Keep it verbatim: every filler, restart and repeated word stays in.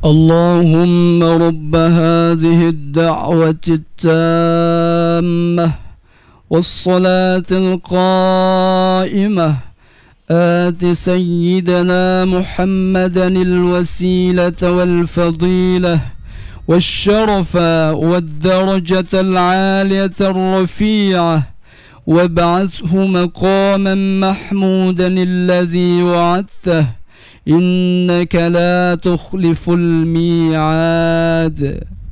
اللهم رب هذه الدعوة التامة والصلاة القائمة آت سيدنا محمدا الوسيلة والفضيلة والشرف والدرجة العالية الرفيعة وابعثه مقاما محمودا الذي وعدته إنك لا تخلف الميعاد.